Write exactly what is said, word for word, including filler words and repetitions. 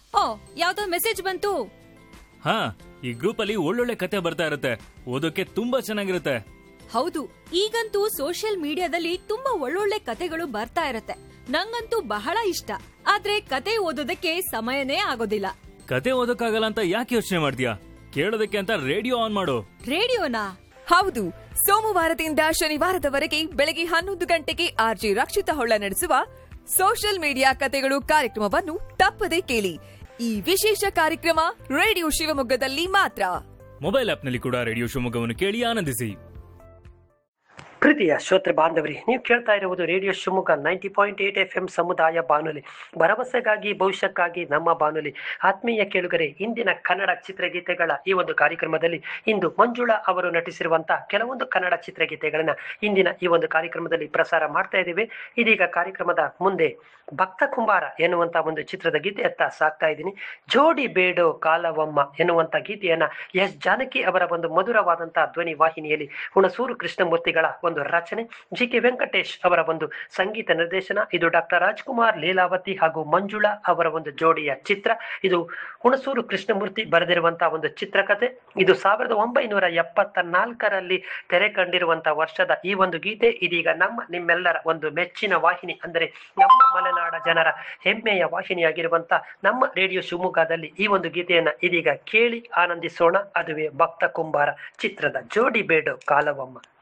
ಓ, ಯಾವ್ದೋ ಮೆಸೇಜ್ ಬಂತು. ಹಾ, ಈ ಗ್ರೂಪ್ ಅಲ್ಲಿ ಒಳ್ಳೊಳ್ಳೆ ಕತೆ ಬರ್ತಾ ಇರುತ್ತೆ, ಓದೋಕೆ ತುಂಬಾ ಚೆನ್ನಾಗಿರುತ್ತೆ. ಹೌದು, ಈಗಂತೂ ಸೋಷಿಯಲ್ ಮೀಡಿಯಾದಲ್ಲಿ ತುಂಬಾ ಒಳ್ಳೊಳ್ಳೆ ಕತೆಗಳು ಬರ್ತಾ ಇರತ್ತೆ. ನಂಗಂತೂ ಬಹಳ ಇಷ್ಟ. ಆದ್ರೆ ಕತೆ ಓದೋದಕ್ಕೆ ಸಮಯನೇ ಆಗೋದಿಲ್ಲ. ಕತೆ ಓದೋಕ್ಕಾಗಲ್ಲ ಅಂತ ಯಾಕೆ ಯೋಚನೆ ಮಾಡ್ತೀಯಾ? ಕೇಳೋದಕ್ಕೆ ಅಂತ ರೇಡಿಯೋ ಆನ್ ಮಾಡು. ರೇಡಿಯೋನಾ? ಹೌದು, ಸೋಮವಾರದಿಂದ ಶನಿವಾರದವರೆಗೆ ಬೆಳಗ್ಗೆ ಹನ್ನೊಂದು ಗಂಟೆಗೆ ಆರ್ಜಿ ರಕ್ಷಿತ ಹೊಳ್ಳ ನಡೆಸುವ ಸೋಷಿಯಲ್ ಮೀಡಿಯಾ ಕತೆಗಳು ಕಾರ್ಯಕ್ರಮವನ್ನು ತಪ್ಪದೇ ಕೇಳಿ. ಈ ವಿಶೇಷ ಕಾರ್ಯಕ್ರಮ ರೇಡಿಯೋ ಶಿವಮೊಗ್ಗದಲ್ಲಿ ಮಾತ್ರ. ಮೊಬೈಲ್ ಆಪ್ನಲ್ಲಿ ಕೂಡ ರೇಡಿಯೋ ಶಿವಮೊಗ್ಗವನ್ನು ಕೇಳಿ ಆನಂದಿಸಿ. ಪ್ರೀತಿಯ ಶ್ರೋತೃ ಬಾಂಧವರಿ, ನೀವು ಕೇಳ್ತಾ ಇರುವುದು radio Shivamogga ninety point eight F M ಸಮುದಾಯ ಬಾನುಲಿ, ಭರವಸೆಗಾಗಿ ಭವಿಷ್ಯಕ್ಕಾಗಿ ನಮ್ಮ ಬಾನುಲಿ. ಆತ್ಮೀಯ ಕೇಳುಗರೆ, ಇಂದಿನ ಕನ್ನಡ ಚಿತ್ರಗೀತೆಗಳ ಈ ಒಂದು ಕಾರ್ಯಕ್ರಮದಲ್ಲಿ ಇಂದು ಮಂಜುಳಾ ಅವರು ನಟಿಸಿರುವಂತಹ ಕೆಲವೊಂದು ಕನ್ನಡ ಚಿತ್ರಗೀತೆಗಳನ್ನ ಇಂದಿನ ಈ ಒಂದು ಕಾರ್ಯಕ್ರಮದಲ್ಲಿ ಪ್ರಸಾರ ಮಾಡ್ತಾ ಇದ್ದೀವಿ. ಇದೀಗ ಕಾರ್ಯಕ್ರಮದ ಮುಂದೆ ಭಕ್ತ ಕುಂಬಾರ ಎನ್ನುವಂತ ಒಂದು ಚಿತ್ರದ ಗೀತೆಯತ್ತ ಸಾಕ್ತಾ ಇದ್ದೀನಿ. ಜೋಡಿ ಬೇಡೋ ಕಾಲವಮ್ಮ ಎನ್ನುವಂತ ಗೀತೆಯನ್ನ ಎಸ್ ಜಾನಕಿ ಅವರ ಒಂದು ಮಧುರವಾದಂತಹ ಧ್ವನಿ ವಾಹಿನಿಯಲ್ಲಿ ಹುಣಸೂರು ಕೃಷ್ಣಮೂರ್ತಿಗಳ ಒಂದು ರಚನೆ, ಜಿ ಕೆ ವೆಂಕಟೇಶ್ ಅವರ ಒಂದು ಸಂಗೀತ ನಿರ್ದೇಶನ. ಇದು ಡಾಕ್ಟರ್ ರಾಜ್ಕುಮಾರ್, ಲೀಲಾವತಿ ಹಾಗೂ ಮಂಜುಳಾ ಅವರ ಒಂದು ಜೋಡಿಯ ಚಿತ್ರ. ಇದು ಹುಣಸೂರು ಕೃಷ್ಣಮೂರ್ತಿ ಬರೆದಿರುವಂತಹ ಒಂದು ಚಿತ್ರಕಥೆ. ಇದು ಸಾವಿರದ ಒಂಬೈನೂರ ಎಪ್ಪತ್ತ ನಾಲ್ಕರಲ್ಲಿ ತೆರೆ ಕಂಡಿರುವಂತಹ ವರ್ಷದ ಈ ಒಂದು ಗೀತೆ ಇದೀಗ ನಮ್ಮ ನಿಮ್ಮೆಲ್ಲರ ಒಂದು ಮೆಚ್ಚಿನ ವಾಹಿನಿ, ಅಂದರೆ ನಮ್ಮ ಮಲೆನಾಡ ಜನರ ಹೆಮ್ಮೆಯ ವಾಹಿನಿಯಾಗಿರುವಂತ ನಮ್ಮ ರೇಡಿಯೋ ಶಿವಮೊಗ್ಗದಲ್ಲಿ ಈ ಒಂದು ಗೀತೆಯನ್ನ ಇದೀಗ ಕೇಳಿ ಆನಂದಿಸೋಣ. ಅದುವೇ ಭಕ್ತ ಕುಂಬಾರ ಚಿತ್ರದ ಜೋಡಿ ಬೇಡೋ ಕಾಲವಮ್ಮ.